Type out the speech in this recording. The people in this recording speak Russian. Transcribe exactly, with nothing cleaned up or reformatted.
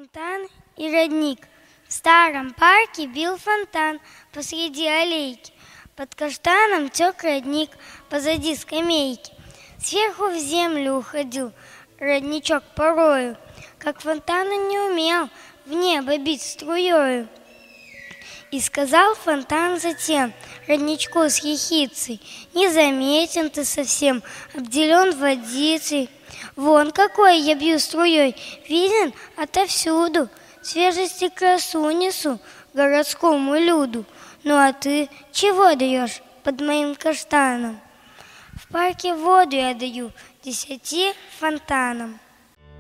Фонтан и родник. В старом парке бил фонтан посреди аллейки. Под каштаном тек родник позади скамейки. Сверху в землю уходил родничок порою, как фонтан он не умел в небо бить струёю. И сказал фонтан затем родничку с ехицей: незаметен ты совсем, обделен водицей. Вон какой я бью струей, виден отовсюду. Свежесть и красу несу городскому люду. Ну а ты чего даешь под моим каштаном? В парке воду я даю десяти фонтанам.